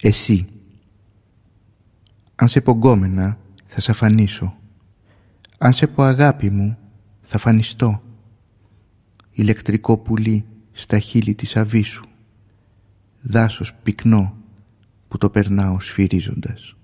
Εσύ. Αν σε πω γκόμενα, θα σ' αφανίσω. Αν σε πω αγάπη μου, θα φανιστώ. Ηλεκτρικό πουλί στα χείλη της αβίσου. Δάσος πυκνό που το περνάω σφυρίζοντας.